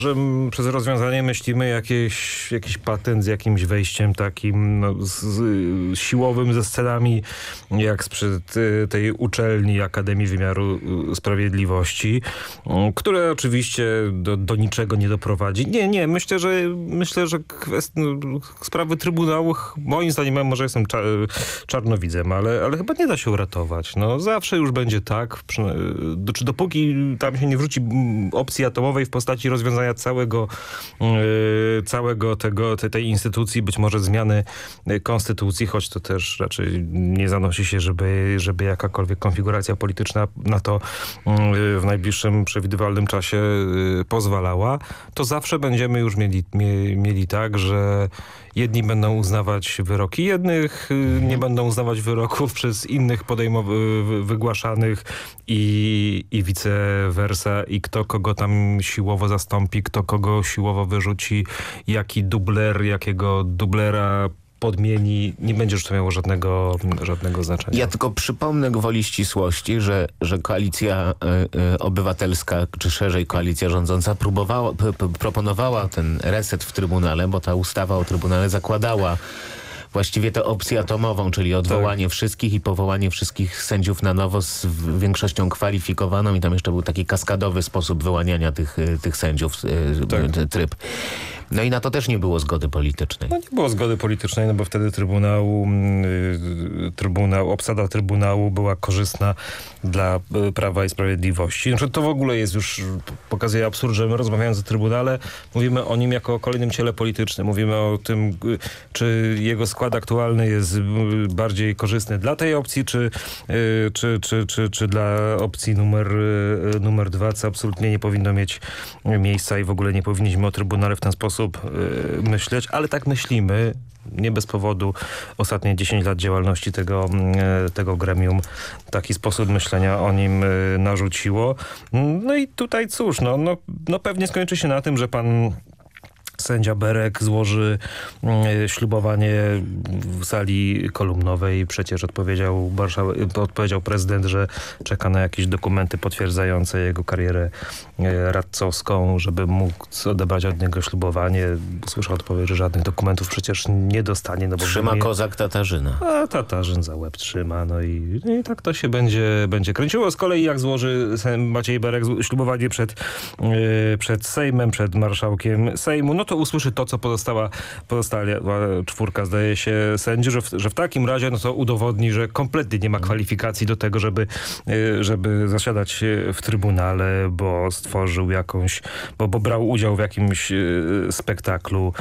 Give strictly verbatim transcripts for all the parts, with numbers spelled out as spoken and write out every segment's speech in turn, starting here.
Że przez rozwiązanie myślimy jakieś, jakiś patent z jakimś wejściem takim no, z, z, siłowym, ze scenami jak sprzed tej uczelni Akademii Wymiaru Sprawiedliwości, które oczywiście do, do niczego nie doprowadzi. Nie, nie, myślę, że myślę, że kwest... sprawy Trybunału, moim zdaniem, może jestem cza czarnowidzem, ale, ale chyba nie da się uratować. No, zawsze już będzie tak, czy dopóki tam się nie wrzuci opcji atomowej w postaci rozwiązania całego, yy, całego tego, te, tej instytucji, być może zmiany konstytucji, choć to też raczej nie zanosi się, żeby, żeby jakakolwiek konfiguracja polityczna na to yy, w najbliższym przewidywalnym czasie yy, pozwalała, to zawsze będziemy już mieli, mie, mieli tak, że jedni będą uznawać wyroki jednych, yy, nie będą uznawać wyroków przez innych podejmow- wygłaszanych i, i vice versa, i kto kogo tam siłowo zastąpi, kto kogo siłowo wyrzuci, jaki dubler, jakiego dublera podmieni, nie będzie już to miało żadnego, żadnego znaczenia. Ja tylko przypomnę gwoli ścisłości, że, że koalicja y, y, obywatelska, czy szerzej koalicja rządząca próbowała, p, p, proponowała ten reset w Trybunale, bo ta ustawa o Trybunale zakładała właściwie tę opcję atomową, czyli odwołanie tak. wszystkich i powołanie wszystkich sędziów na nowo z większością kwalifikowaną, i tam jeszcze był taki kaskadowy sposób wyłaniania tych, tych sędziów, tak. tryb. No i na to też nie było zgody politycznej. No nie było zgody politycznej, no bo wtedy Trybunał, yy, Trybunał, obsada Trybunału była korzystna dla y, Prawa i Sprawiedliwości. Znaczy, to w ogóle jest już, pokazuje absurd, że my rozmawiając o Trybunale, mówimy o nim jako o kolejnym ciele politycznym. Mówimy o tym, y, czy jego skład aktualny jest y, bardziej korzystny dla tej opcji, czy, y, czy, czy, czy, czy dla opcji numer, y, numer dwa, co absolutnie nie powinno mieć miejsca i w ogóle nie powinniśmy o Trybunale w ten sposób y, myśleć, ale tak myślimy. Nie bez powodu ostatnie dziesięć lat działalności tego, tego gremium taki sposób myślenia o nim narzuciło. No i tutaj cóż, no, no, no pewnie skończy się na tym, że pan sędzia Berek złoży y, ślubowanie w sali kolumnowej. Przecież odpowiedział, odpowiedział prezydent, że czeka na jakieś dokumenty potwierdzające jego karierę y, radcowską, żeby mógł odebrać od niego ślubowanie. Słyszę odpowiedź, że żadnych dokumentów przecież nie dostanie. No bo trzyma nie... kozak Tatarzyna. A Tatarzyn za łeb trzyma. No i, i tak to się będzie, będzie kręciło. Z kolei jak złoży Maciej Berek ślubowanie przed, y, przed Sejmem, przed marszałkiem Sejmu, no to usłyszy to, co pozostała, pozostała czwórka, zdaje się, sędzi, że w, że w takim razie no to udowodni, że kompletnie nie ma kwalifikacji do tego, żeby, żeby zasiadać w Trybunale, bo stworzył jakąś, bo, bo brał udział w jakimś spektaklu,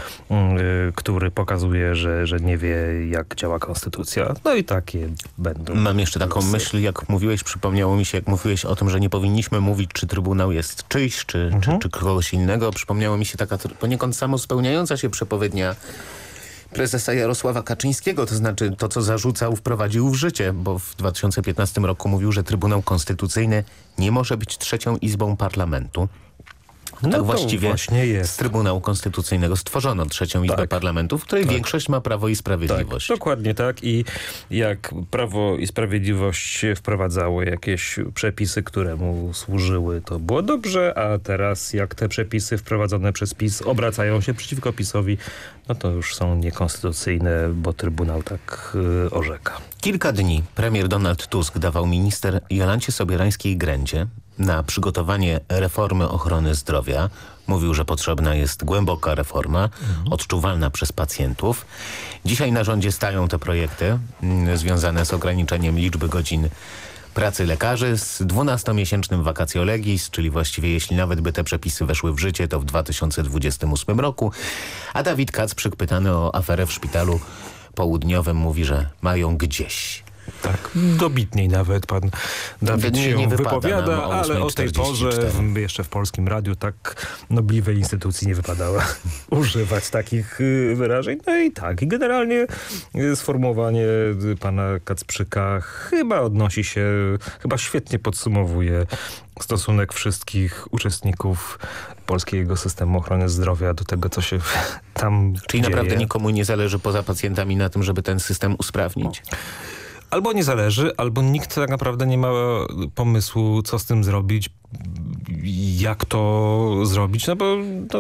który pokazuje, że, że nie wie, jak działa konstytucja. No i takie będą. Mam jeszcze taką losy. myśl, jak mówiłeś, przypomniało mi się, jak mówiłeś o tym, że nie powinniśmy mówić, czy Trybunał jest czyjś, czy, mhm. czy, czy kogoś innego. Przypomniało mi się taka poniekąd samospełniająca się przepowiednia prezesa Jarosława Kaczyńskiego, to znaczy to, co zarzucał, wprowadził w życie, bo w dwa tysiące piętnastym roku mówił, że Trybunał Konstytucyjny nie może być trzecią izbą parlamentu. No tak właściwie właśnie jest. Z Trybunału Konstytucyjnego stworzono trzecią Izbę tak. Parlamentu, w której tak. większość ma Prawo i Sprawiedliwość. Tak, dokładnie tak. I jak Prawo i Sprawiedliwość wprowadzało jakieś przepisy, które mu służyły, to było dobrze, a teraz jak te przepisy wprowadzone przez PiS obracają się przeciwko PiS-owi, no to już są niekonstytucyjne, bo Trybunał tak yy, orzeka. Kilka dni premier Donald Tusk dawał minister Jolancie Sobierańskiej-Grędzie na przygotowanie reformy ochrony zdrowia. Mówił, że potrzebna jest głęboka reforma, mhm. odczuwalna przez pacjentów. Dzisiaj na rządzie stają te projekty mm, związane z ograniczeniem liczby godzin pracy lekarzy, z dwunastomiesięcznym vacatio legis, czyli właściwie jeśli nawet by te przepisy weszły w życie, to w dwa tysiące dwudziestym ósmym roku. A Dawid Kacprzyk, pytany o aferę w szpitalu południowym, mówi, że mają gdzieś. Tak, dobitniej nawet pan Dawid nie, się nie wypowiada, no, ale o tej porze w, jeszcze w Polskim Radiu tak nobliwej instytucji nie wypadało używać takich y, wyrażeń. No i tak, i generalnie y, sformułowanie y, pana Kacprzyka chyba odnosi się, chyba świetnie podsumowuje stosunek wszystkich uczestników polskiego systemu ochrony zdrowia do tego, co się tam Czyli dzieje. Naprawdę nikomu nie zależy poza pacjentami na tym, żeby ten system usprawnić? Albo nie zależy, albo nikt tak naprawdę nie ma pomysłu, co z tym zrobić. jak to zrobić, no bo no,